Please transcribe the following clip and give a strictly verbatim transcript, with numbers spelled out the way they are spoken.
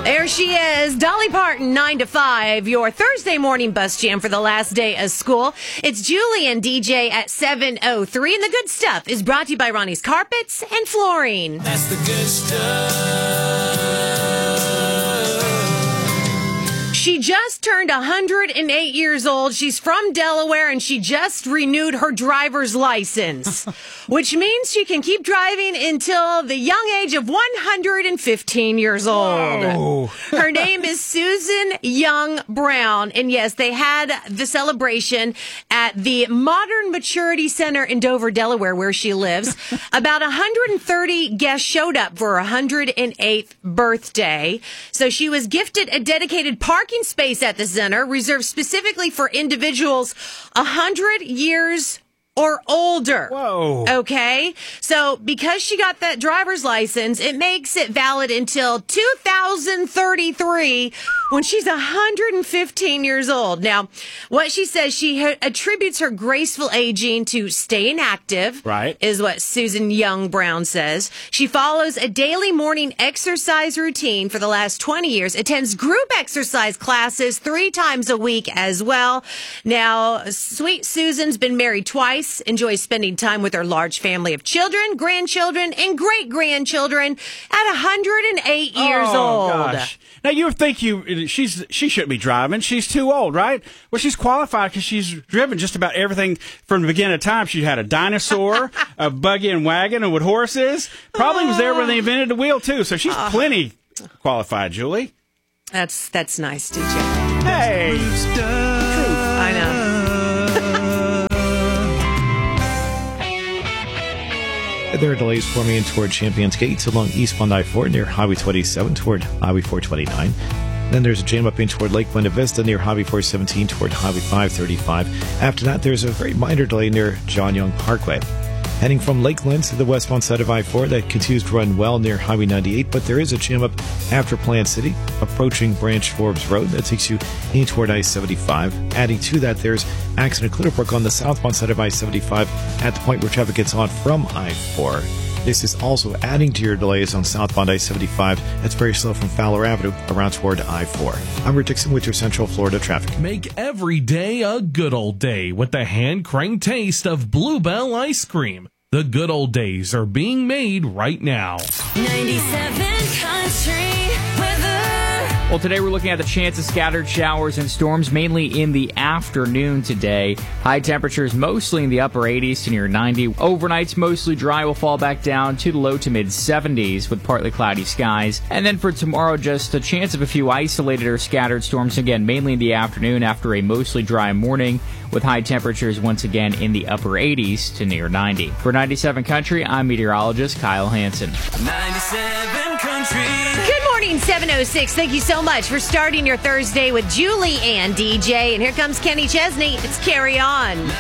There she is, Dolly Parton, nine to five, your Thursday morning bus jam for the last day of school. It's Julie and D J at seven oh three, and the good stuff is brought to you by Ronnie's Carpets and Flooring. That's the good stuff. She just turned one hundred eight years old. She's from Delaware, and she just renewed her driver's license, which means she can keep driving until the young age of one hundred fifteen years old. Whoa. Her name is Susan Young Brown, and yes, they had the celebration at the Modern Maturity Center in Dover, Delaware, where she lives. About one hundred thirty guests showed up for her one hundred eighth birthday, so she was gifted a dedicated parking space at the center, reserved specifically for individuals one hundred years or older. Whoa. Okay? So because she got that driver's license, it makes it valid until two thousand thirty-three when she's one hundred fifteen years old. Now, what she says, she ha- attributes her graceful aging to staying active. Right. Is what Susan Young Brown says. She follows a daily morning exercise routine for the last twenty years, attends group exercise classes three times a week as well. Now, sweet Susan's been married twice, enjoys spending time with her large family of children, grandchildren, and great-grandchildren at one hundred eight years oh, old. Gosh. Now, you would think you she's she shouldn't be driving. She's too old, right? Well, she's qualified because she's driven just about everything from the beginning of time. She had a dinosaur, a buggy and wagon with horses. Probably was there when they invented the wheel, too. So she's uh, plenty qualified, Julie. That's that's nice, D J. Hey. Truth. I know. There are delays forming in toward Champions Gates along eastbound I four near Highway twenty-seven toward Highway four twenty-nine. Then there's a jam up in toward Lake Buena Vista near Highway four seventeen toward Highway five thirty-five. After that, there's a very minor delay near John Young Parkway. Heading from Lakeland to the westbound side of I four, that continues to run well near Highway ninety-eight, but there is a jam up after Plant City, approaching Branch Forbes Road. That takes you in toward I seventy-five. Adding to that, there's accident cleanup on the southbound side of I seventy-five at the point where traffic gets on from I four. This is also adding to your delays on southbound I seventy-five. That's very slow from Fowler Avenue around toward I four. I'm Rick Dixon with your Central Florida traffic. Make every day a good old day with the hand-cranked taste of Bluebell ice cream. The good old days are being made right now. ninety-seven Country Weather. Well, today we're looking at the chance of scattered showers and storms, mainly in the afternoon today. High temperatures mostly in the upper eighties to near ninety. Overnights mostly dry, will fall back down to the low to mid seventies with partly cloudy skies. And then for tomorrow, just a chance of a few isolated or scattered storms, again, mainly in the afternoon after a mostly dry morning, with high temperatures once again in the upper eighties to near ninety. For ninety-seven Country, I'm meteorologist Kyle Hansen. ninety-seven Country. Good morning, seven oh six. Thank you so much for starting your Thursday with Julie and D J. And here comes Kenny Chesney. It's Carry On.